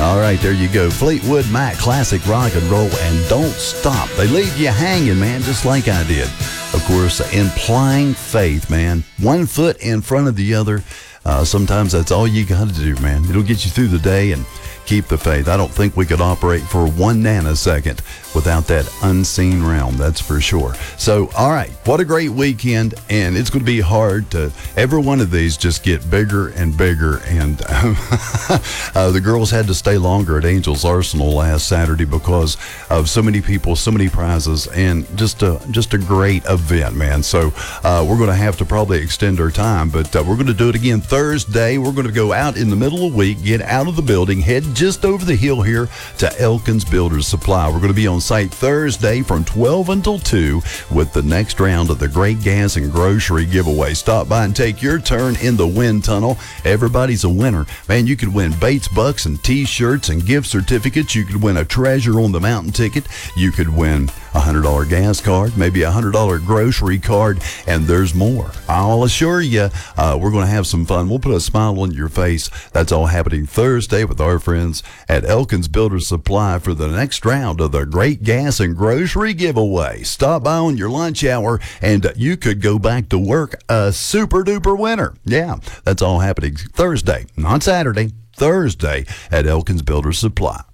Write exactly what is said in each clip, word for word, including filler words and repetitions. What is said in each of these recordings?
All right, there you go. Fleetwood Mac, classic rock and roll, and Don't Stop. They leave you hanging, man, just like I did. Of course, implying faith, man. One foot in front of the other. Uh, sometimes that's all you got to do, man. It'll get you through the day and keep the faith. I don't think we could operate for one nanosecond without that unseen realm, that's for sure. So, all right, what a great weekend, and it's going to be hard to, every one of these just get bigger and bigger, and um, uh, the girls had to stay longer at Angels Arsenal last Saturday because of so many people, so many prizes, and just a, just a great event, man. So, uh, we're going to have to probably extend our time, but uh, we're going to do it again Thursday. We're going to go out in the middle of the week, get out of the building, head just over the hill here to Elkins Builders Supply. We're going to be on site Thursday from twelve until two with the next round of the Great Gas and Grocery giveaway. Stop by and take your turn in the wind tunnel. Everybody's a winner. Man, you could win Bates Bucks and T-shirts and gift certificates. You could win a Treasure on the Mountain ticket. You could win a one hundred dollars gas card, maybe a one hundred dollars grocery card, and there's more. I'll assure you, uh, we're going to have some fun. We'll put a smile on your face. That's all happening Thursday with our friends at Elkins Builders Supply for the next round of the Great Gas and Grocery giveaway. Stop by on your lunch hour, and you could go back to work a super-duper winner. Yeah, that's all happening Thursday, not Saturday, Thursday at Elkins Builders Supply.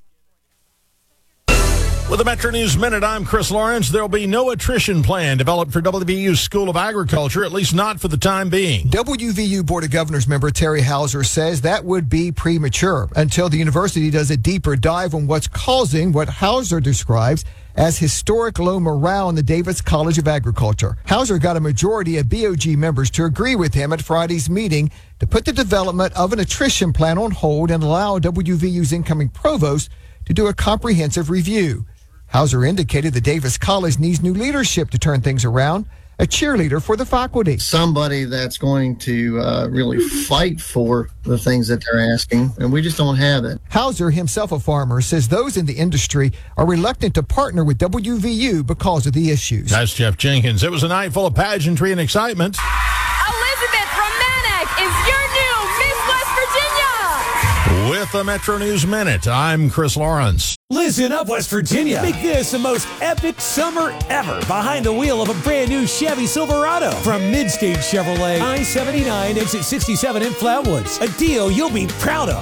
With the Metro News Minute, I'm Chris Lawrence. There will be no attrition plan developed for W V U's School of Agriculture, at least not for the time being. W V U Board of Governors member Terry Hauser says that would be premature until the university does a deeper dive on what's causing what Hauser describes as historic low morale in the Davis College of Agriculture. Hauser got a majority of B O G members to agree with him at Friday's meeting to put the development of an attrition plan on hold and allow W V U's incoming provost to do a comprehensive review. Hauser indicated that Davis College needs new leadership to turn things around, a cheerleader for the faculty. Somebody that's going to uh, really fight for the things that they're asking, and we just don't have it. Hauser, himself a farmer, says those in the industry are reluctant to partner with W V U because of the issues. That's Jeff Jenkins. It was a night full of pageantry and excitement. Elizabeth Romanek is your new Miss West Virginia. With the Metro News Minute, I'm Chris Lawrence. Listen up, West Virginia. Make this the most epic summer ever behind the wheel of a brand new Chevy Silverado from Midstage Chevrolet, I seventy-nine, exit sixty-seven in Flatwoods. A deal you'll be proud of.